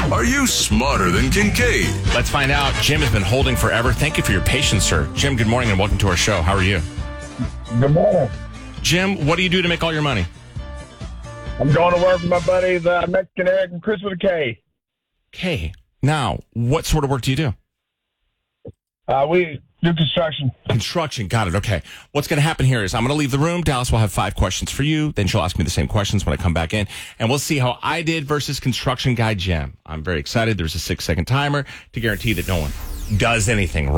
Are you smarter than Kincaid? Let's find out. Jim has been holding forever. Thank you for your patience, sir. Jim, good morning and welcome to our show. How are you? Good morning. Jim, what do you do to make all your money? I'm going to work with my buddies, Mexican Eric and Chris with a K. Okay. Now, what sort of work do you do? We do construction. Construction. Got it. Okay. What's going to happen here is I'm going to leave the room. Dallas will have 5 questions for you. Then she'll ask me the same questions when I come back in. And we'll see how I did versus construction guy Jim. I'm very excited. There's a 6-second timer to guarantee that no one does anything